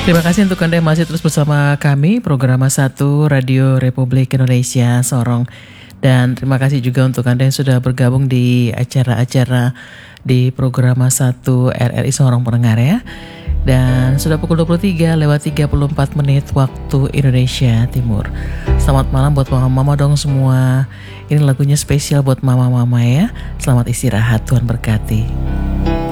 Terima kasih untuk Anda yang masih terus bersama kami, program 1 Radio Republik Indonesia Sorong. Dan terima kasih juga untuk Anda yang sudah bergabung di acara-acara di program 1 RRI Sorong pendengar ya. Dan sudah pukul 23:34 waktu Indonesia Timur. Selamat malam buat mama-mama dong semua. Ini lagunya spesial buat mama-mama ya. Selamat istirahat, Tuhan berkati.